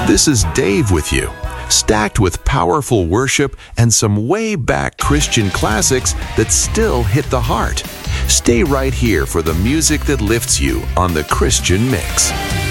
This is Dave with you, stacked with powerful worship and some way back Christian classics that still hit the heart. Stay right here for the music that lifts you on the Christian Mix.